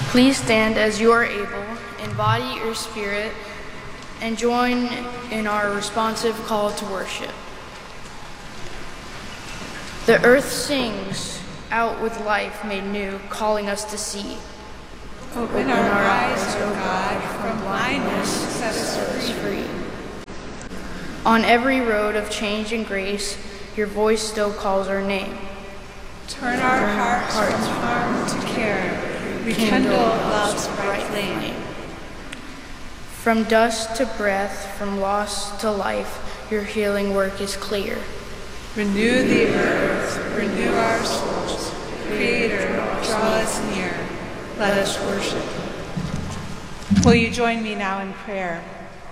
Please stand as you are able, embody your spirit, and join in our responsive call to worship. The earth sings out with life made new, calling us to see. Open our eyes, O God, from blindness, set us free. On every road of change and grace, your voice still calls our name. Turn our hearts from harm to care, rekindle love's bright flame. From dust to breath, from loss to life, your healing work is clear. Renew the earth, renew our souls. Creator, draw us near. Let us worship. Will you join me now in prayer?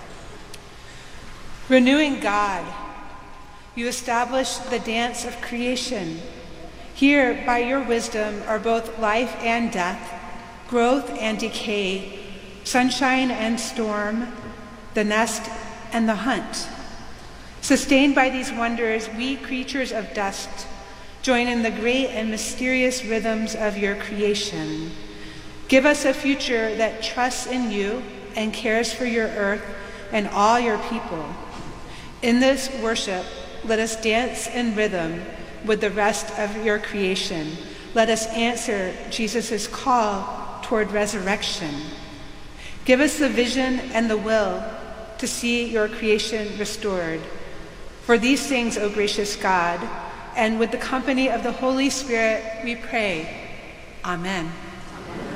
Renewing God, you establish the dance of creation. Here, by your wisdom, are both life and death, growth and decay, sunshine and storm, the nest and the hunt. Sustained by these wonders, we creatures of dust join in the great and mysterious rhythms of your creation. Give us a future that trusts in you and cares for your earth and all your people. In this worship, let us dance in rhythm with the rest of your creation. Let us answer Jesus' call toward resurrection. Give us the vision and the will to see your creation restored. For these things, O gracious God, and with the company of the Holy Spirit, we pray. Amen.